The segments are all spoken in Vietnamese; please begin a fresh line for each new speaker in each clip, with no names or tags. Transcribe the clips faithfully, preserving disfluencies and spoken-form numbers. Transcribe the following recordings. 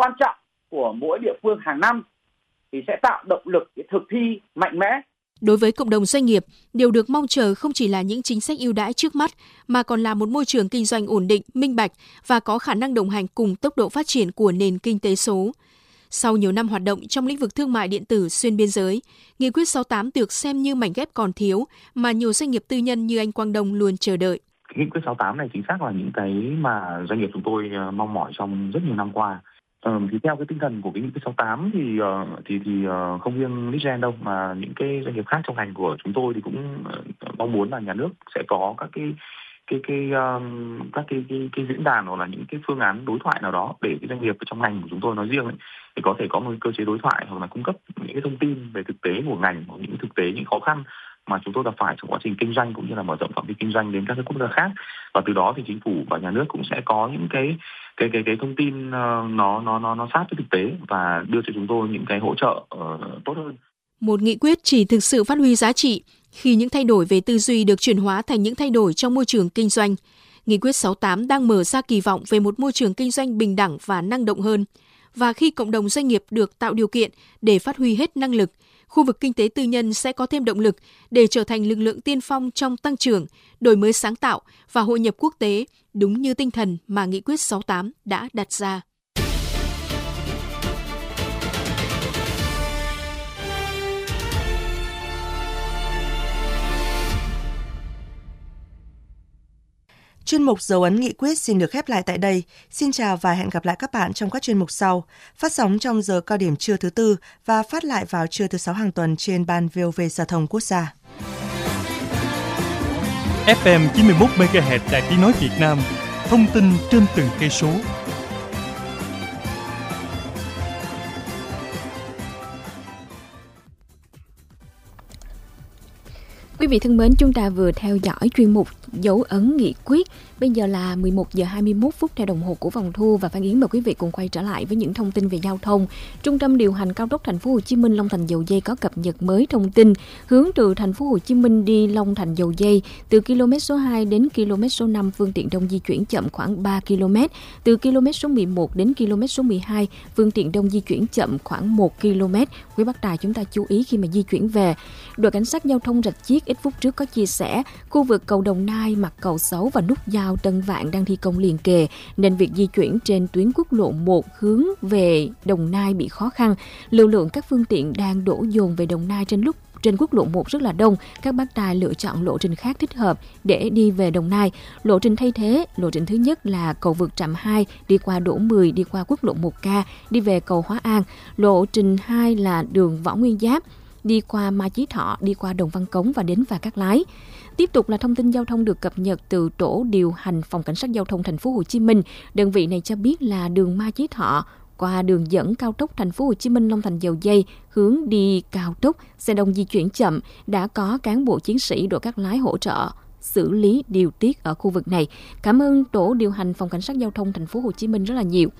quan trọng của mỗi địa phương hàng năm thì sẽ tạo động lực để thực thi mạnh mẽ.
Đối với cộng đồng doanh nghiệp, điều được mong chờ không chỉ là những chính sách ưu đãi trước mắt, mà còn là một môi trường kinh doanh ổn định, minh bạch và có khả năng đồng hành cùng tốc độ phát triển của nền kinh tế số. Sau nhiều năm hoạt động trong lĩnh vực thương mại điện tử xuyên biên giới, Nghị quyết sáu mươi tám được xem như mảnh ghép còn thiếu mà nhiều doanh nghiệp tư nhân như anh Quang Đông luôn chờ đợi.
Nghị quyết sáu mươi tám này chính xác là những cái mà doanh nghiệp chúng tôi mong mỏi trong rất nhiều năm qua. Ờ, thì theo cái tinh thần của cái nghị quyết sáu mươi tám thì uh, thì thì uh, không riêng Nixgen đâu mà những cái doanh nghiệp khác trong ngành của chúng tôi thì cũng uh, mong muốn là nhà nước sẽ có các cái cái cái um, các cái, cái cái diễn đàn hoặc là những cái phương án đối thoại nào đó để cái doanh nghiệp ở trong ngành của chúng tôi nói riêng ấy, thì có thể có một cơ chế đối thoại hoặc là cung cấp những cái thông tin về thực tế của ngành hoặc những thực tế những khó khăn mà chúng tôi gặp phải trong quá trình kinh doanh cũng như là mở rộng phạm vi kinh doanh đến các cái quốc gia khác, và từ đó thì chính phủ và nhà nước cũng sẽ có những cái cái cái cái thông tin uh, nó nó nó nó sát với thực tế và đưa cho chúng tôi những cái hỗ trợ uh, tốt hơn.
Một nghị quyết chỉ thực sự phát huy giá trị khi những thay đổi về tư duy được chuyển hóa thành những thay đổi trong môi trường kinh doanh. Nghị quyết sáu mươi tám đang mở ra kỳ vọng về một môi trường kinh doanh bình đẳng và năng động hơn. Và khi cộng đồng doanh nghiệp được tạo điều kiện để phát huy hết năng lực, khu vực kinh tế tư nhân sẽ có thêm động lực để trở thành lực lượng tiên phong trong tăng trưởng, đổi mới sáng tạo và hội nhập quốc tế, đúng như tinh thần mà Nghị quyết sáu mươi tám đã đặt ra.
Chuyên mục dấu ấn nghị quyết xin được khép lại tại đây. Xin chào và hẹn gặp lại các bạn trong các chuyên mục sau. Phát sóng trong giờ cao điểm trưa thứ tư và phát lại vào trưa thứ sáu hàng tuần trên ban vê o vê Giao thông Quốc gia.
ép em chín mươi mốt mê ga héc Đài Tiếng nói Việt Nam. Thông tin trên từng cây số.
Quý vị thân mến, chúng ta vừa theo dõi chuyên mục dấu ấn nghị quyết. Bây giờ là mười một giờ hai mươi mốt phút theo đồng hồ của Vòng Thu và Phan Yến mời quý vị cùng quay trở lại với những thông tin về giao thông. Trung tâm điều hành cao tốc Thành phố Hồ Chí Minh Long Thành Dầu Giây có cập nhật mới thông tin hướng từ Thành phố Hồ Chí Minh đi Long Thành Dầu Giây từ km số hai đến km số năm phương tiện đông di chuyển chậm khoảng ba ki lô mét, từ km số mười một đến km số mười hai phương tiện đông di chuyển chậm khoảng một ki lô mét. Quý bác tài chúng ta chú ý khi mà di chuyển về. Đội cảnh sát giao thông Rạch Chiếc ít phút trước có chia sẻ khu vực cầu Đồng Nai, mặt cầu Sáu và nút giao Tân Vạn đang thi công liền kề nên việc di chuyển trên tuyến quốc lộ một hướng về Đồng Nai bị khó khăn. Lưu lượng các phương tiện đang đổ dồn về Đồng Nai trên lúc trên quốc lộ một rất là đông. Các bác tài lựa chọn lộ trình khác thích hợp để đi về Đồng Nai. Lộ trình thay thế, lộ trình thứ nhất là cầu vượt Trạm hai đi qua Đỗ mười đi qua quốc lộ một K đi về cầu Hóa An. Lộ trình hai là đường Võ Nguyên Giáp đi qua Mai Chí Thọ, đi qua Đồng Văn Cống và đến Phà Cát Lái. Tiếp tục là thông tin giao thông được cập nhật từ tổ điều hành Phòng Cảnh sát Giao thông Thành phố Hồ Chí Minh. Đơn vị này cho biết là đường Mai Chí Thọ qua đường dẫn cao tốc Thành phố Hồ Chí Minh Long Thành Dầu Giây hướng đi cao tốc, xe đông di chuyển chậm đã có cán bộ chiến sĩ đội Cát Lái hỗ trợ xử lý điều tiết ở khu vực này. Cảm ơn tổ điều hành Phòng Cảnh sát Giao thông Thành phố Hồ Chí Minh rất là nhiều.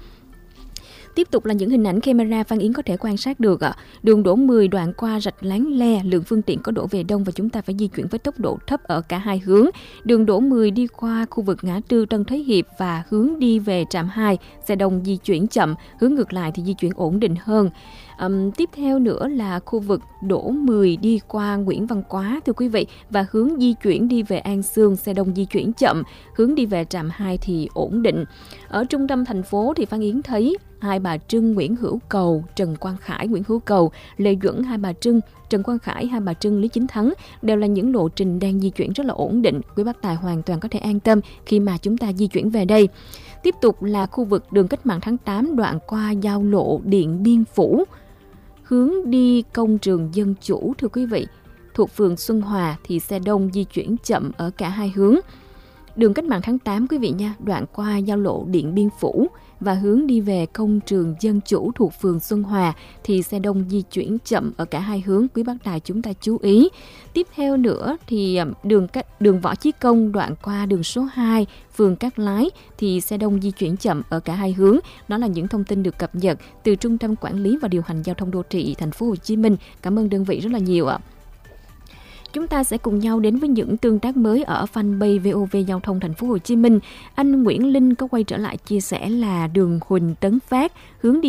Tiếp tục là những hình ảnh camera Phan Yến có thể quan sát được ạ. Đường Đỗ mười đoạn qua rạch Láng Le, lượng phương tiện có đổ về đông và chúng ta phải di chuyển với tốc độ thấp ở cả hai hướng. Đường Đỗ mười đi qua khu vực ngã tư Tân Thới Hiệp và hướng đi về Trạm hai, xe đông di chuyển chậm, hướng ngược lại thì di chuyển ổn định hơn. Um, tiếp theo nữa là khu vực Đỗ mười đi qua Nguyễn Văn Quá thưa quý vị, và hướng di chuyển đi về An Sương, xe đông di chuyển chậm, hướng đi về Trạm hai thì ổn định. Ở trung tâm thành phố thì Phan Yến thấy Hai Bà Trưng, Nguyễn Hữu Cầu, Trần Quang Khải, Nguyễn Hữu Cầu, Lê Duẩn, Hai Bà Trưng, Trần Quang Khải, Hai Bà Trưng, Lý Chính Thắng đều là những lộ trình đang di chuyển rất là ổn định. Quý bác tài hoàn toàn có thể an tâm khi mà chúng ta di chuyển về đây. Tiếp tục là khu vực đường Cách mạng tháng tám đoạn qua giao lộ Điện Biên Phủ, hướng đi công trường Dân Chủ thưa quý vị, thuộc phường Xuân Hòa thì xe đông di chuyển chậm ở cả hai hướng. Đường Cách mạng tháng tám quý vị nha, đoạn qua giao lộ Điện Biên Phủ và hướng đi về công trường Dân Chủ thuộc phường Xuân Hòa thì xe đông di chuyển chậm ở cả hai hướng. Quý bác tài chúng ta chú ý. Tiếp theo nữa thì đường đường Võ Chí Công đoạn qua đường số hai phường Cát Lái thì xe đông di chuyển chậm ở cả hai hướng. Đó là những thông tin được cập nhật từ Trung tâm Quản lý và Điều hành Giao thông Đô thị Thành phố Hồ Chí Minh. Cảm ơn đơn vị rất là nhiều ạ. Chúng ta sẽ cùng nhau đến với những tương tác mới ở fanpage vê o vê Giao thông Thành phố Hồ Chí Minh. Anh Nguyễn Linh có quay trở lại chia sẻ là đường Huỳnh Tấn Phát hướng đi